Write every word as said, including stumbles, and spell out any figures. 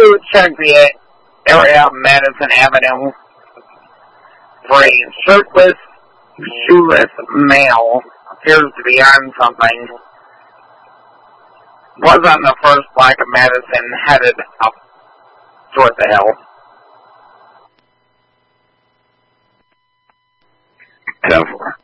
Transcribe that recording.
to check the area of Madison Avenue for a shirtless, shoeless male. Appears to be on something. Was on the first block of Madison, headed up toward the hill. ten four.